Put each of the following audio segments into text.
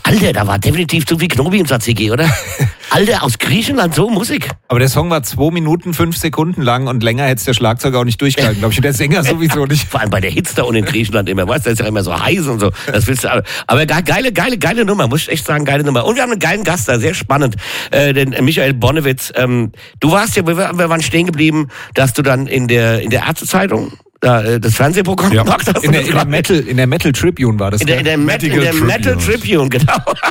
Alter, da war definitiv zu viel Knobi im Tzatziki, oder? Alter, aus Griechenland so Musik. Aber der Song war 2 Minuten, 5 Sekunden lang und länger hätte es der Schlagzeuger auch nicht durchgehalten, glaube ich. Und der Sänger sowieso nicht. Vor allem bei der Hitze da unten in Griechenland immer, weißt du, das ist ja immer so heiß und so. Das willst du, aber geile Nummer, muss ich echt sagen, geile Nummer. Und wir haben einen geilen Gast da, sehr spannend, den Michael Bonnewitz. Du warst ja, wir waren stehen geblieben, dass du dann in der Ärztezeitung das Fernsehprogramm gemacht hast. In der Metal Tribune war das. In der Metal Tribune, genau.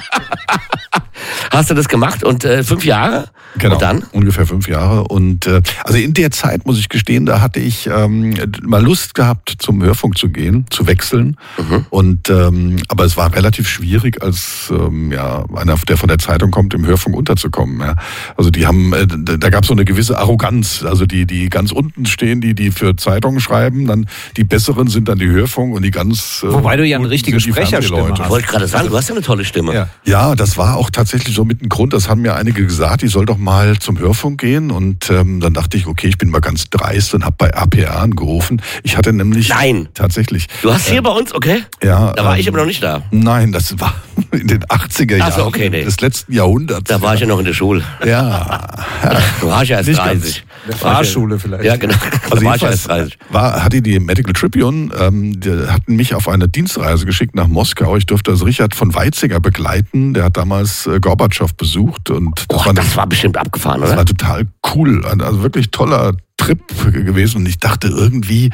Hast du das gemacht und 5 Jahre? Genau, und dann? Ungefähr 5 Jahre. Und also in der Zeit, muss ich gestehen, da hatte ich mal Lust gehabt, zum Hörfunk zu gehen, zu wechseln. Und aber es war relativ schwierig, als einer, der von der Zeitung kommt, im Hörfunk unterzukommen. Ja. Also die haben, da gab es so eine gewisse Arroganz. Also die ganz unten stehen, die für Zeitungen schreiben, dann die besseren sind dann die Hörfunk und die ganz wobei du ja eine richtige Sprecherstimme hast. Ich wollte gerade sagen, du hast ja eine tolle Stimme. Ja, das war auch tatsächlich so mit ein Grund. Das haben mir einige gesagt, ich soll doch mal zum Hörfunk gehen. Und dann dachte ich, okay, ich bin mal ganz dreist und habe bei APA angerufen. Ich hatte nämlich... Nein. Tatsächlich. Du hast hier bei uns, okay? Ja. Da war ich aber noch nicht da. Nein, das war in den 80er Jahren des letzten Jahrhunderts. Da war ich ja noch in der Schule. Ja. Du warst ja erst 30. Eine Fahrschule vielleicht. Ja, genau. Also war ich ja erst 30. Hatte die Medical Tribune, die hatten mich auf eine Dienstreise geschickt nach Moskau. Ich durfte also Richard von Weizsäcker begleiten. Der hat damals Gorbatschow besucht. Und das war bestimmt abgefahren, oder? Das war total cool. Also wirklich toller Trip gewesen und ich dachte irgendwie,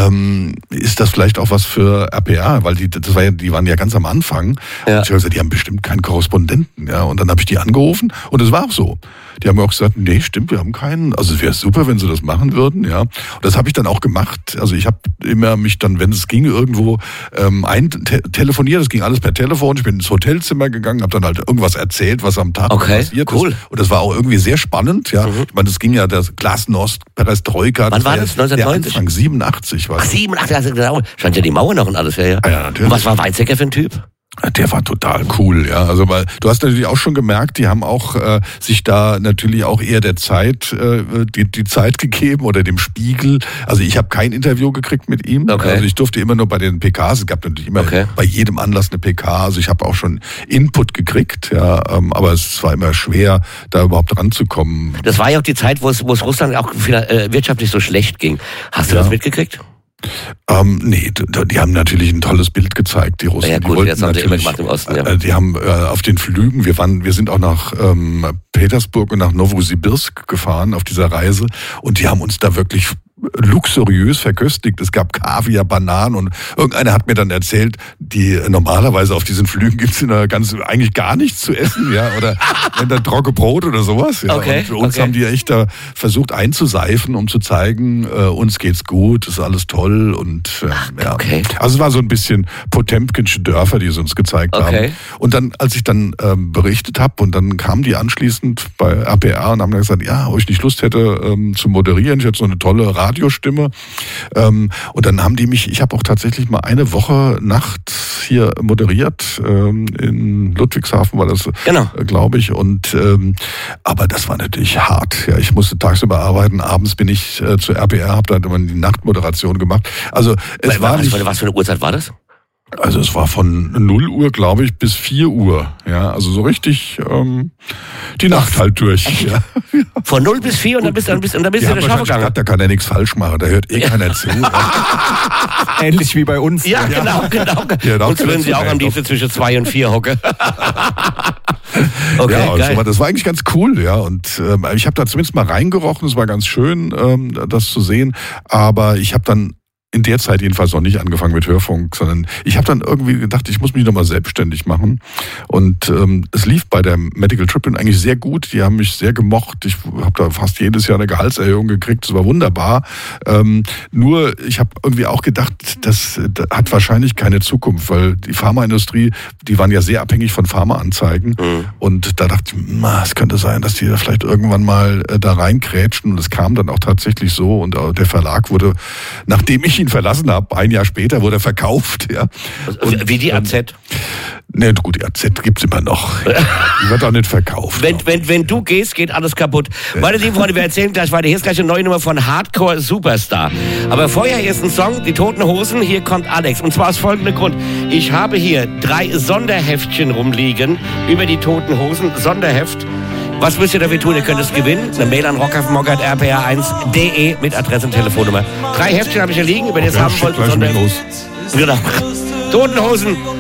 ist das vielleicht auch was für RPA, weil die waren ja ganz am Anfang. Ja. Und ich habe gesagt, die haben bestimmt keinen Korrespondenten, ja. Und dann habe ich die angerufen und es war auch so. Die haben mir auch gesagt, nee, stimmt, wir haben keinen. Also es wäre super, wenn sie das machen würden, ja. Und das habe ich dann auch gemacht. Also ich habe immer mich dann, wenn es ging, irgendwo telefoniert. Das ging alles per Telefon. Ich bin ins Hotelzimmer gegangen, habe dann halt irgendwas erzählt, was am Tag passiert ist. Und das war auch irgendwie sehr spannend, ja. Ich meine, das ging ja das Glasnost, Perestroika. Wann war das? 1990? Anfang 87 war das. Ach, 87, also genau. Stand ja die Mauer noch und alles, ja. Ja, natürlich. Und was war Weizsäcker für ein Typ? Der war total cool, ja. Also weil du hast natürlich auch schon gemerkt, die haben auch sich da natürlich auch eher der Zeit die Zeit gegeben oder dem Spiegel. Also ich habe kein Interview gekriegt mit ihm. Okay. Also ich durfte immer nur bei den PKs. Es gab natürlich immer bei jedem Anlass eine PK. Also ich habe auch schon Input gekriegt, ja. Aber es war immer schwer, da überhaupt ranzukommen. Das war ja auch die Zeit, wo es Russland auch wirtschaftlich so schlecht ging. Hast du das mitgekriegt? Nee, die haben natürlich ein tolles Bild gezeigt, die Russen. Ja gut, jetzt haben sie immer gemacht im Osten, ja. Die haben auf den Flügen, wir sind auch nach Petersburg und nach Novosibirsk gefahren auf dieser Reise und die haben uns da wirklich luxuriös verköstigt. Es gab Kaviar, Bananen und irgendeiner hat mir dann erzählt, normalerweise auf diesen Flügen gibt's eigentlich gar nichts zu essen, ja, oder wenn da trockene Brot oder sowas. Ja. Okay, und für uns haben die echt da versucht einzuseifen, um zu zeigen, uns geht's gut, ist alles toll und ja. Okay. Also es war so ein bisschen Potemkinsche Dörfer, die sie uns gezeigt haben. Und dann, als ich dann berichtet habe und dann kamen die anschließend bei RPR und haben dann gesagt, ja, ob ich nicht Lust hätte zu moderieren, ich hätte so eine tolle Radiostimme. Und dann haben die mich, ich habe auch tatsächlich mal eine Woche nachts hier moderiert, in Ludwigshafen war das, glaube ich. Und aber das war natürlich hart. Ja, ich musste tagsüber arbeiten, abends bin ich zu RPR, habe dann immer die Nachtmoderation gemacht. Also es war nicht, was für eine Uhrzeit war das? Also es war von 0 Uhr, glaube ich, bis 4 Uhr. Ja, also so richtig die Nacht halt durch. Ja. Von 0 bis 4 und dann bist du in der Schafe gegangen. Da kann er nichts falsch machen, da hört keiner zu. Ähnlich wie bei uns. Ja, genau. Uns würden sie auch am liebsten zwischen 2 und 4 hocke. Okay, ja, also das war eigentlich ganz cool, ja. Und ich habe da zumindest mal reingerochen, es war ganz schön, das zu sehen. Aber ich habe dann in der Zeit jedenfalls noch nicht angefangen mit Hörfunk, sondern ich habe dann irgendwie gedacht, ich muss mich nochmal selbstständig machen. Und es lief bei der Medical Tribune eigentlich sehr gut. Die haben mich sehr gemocht. Ich habe da fast jedes Jahr eine Gehaltserhöhung gekriegt. Das war wunderbar. Nur, ich habe irgendwie auch gedacht, das hat wahrscheinlich keine Zukunft, weil die Pharmaindustrie, die waren ja sehr abhängig von Pharmaanzeigen. Und da dachte ich, es könnte sein, dass die da vielleicht irgendwann mal da reinkrätschen. Und es kam dann auch tatsächlich so. Und der Verlag wurde, nachdem ich ihn ihn verlassen habe, ein Jahr später wurde er verkauft. Ja. Und, wie die AZ? Ne, gut, die AZ gibt's immer noch. Die wird auch nicht verkauft. Wenn du gehst, geht alles kaputt. Meine lieben Freunde, wir erzählen gleich weiter. Hier ist gleich eine neue Nummer von Hardcore Superstar. Aber vorher erst ein Song, die Toten Hosen. Hier kommt Alex. Und zwar aus folgendem Grund. Ich habe hier 3 Sonderheftchen rumliegen über die Toten Hosen. Sonderheft. Was müsst ihr dafür tun? Ihr könnt es gewinnen. Eine Mail an rockaffenmock@rpr1.de mit Adresse und Telefonnummer. 3 Heftchen habe ich hier liegen, über das haben wollt. Los. Genau. Toten Hosen.